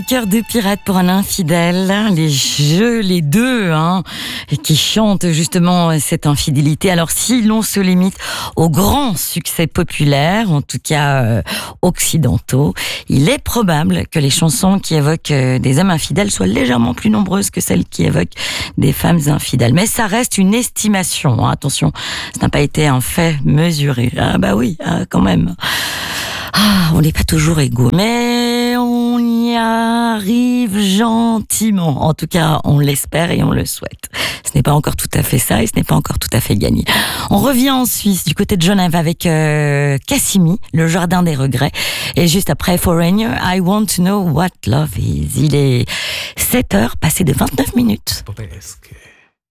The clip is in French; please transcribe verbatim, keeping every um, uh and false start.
Cœur de pirate pour un infidèle, les jeux, les deux, hein, qui chantent justement cette infidélité. Alors si l'on se limite aux grands succès populaires, en tout cas euh, occidentaux, il est probable que les chansons qui évoquent euh, des hommes infidèles soient légèrement plus nombreuses que celles qui évoquent des femmes infidèles. Mais ça reste une estimation, hein, attention, ça n'a pas été un fait mesuré. Ah bah oui, ah, quand même. Ah, on n'est pas toujours égaux, mais on y arrive gentiment. En tout cas, on l'espère et on le souhaite. Ce n'est pas encore tout à fait ça et ce n'est pas encore tout à fait gagné. On revient en Suisse, du côté de Genève, avec euh, Cassimi, le jardin des regrets. Et juste après, Foreigner, I Want to Know What Love Is. Il est sept heures, passé de vingt-neuf minutes. Popesque.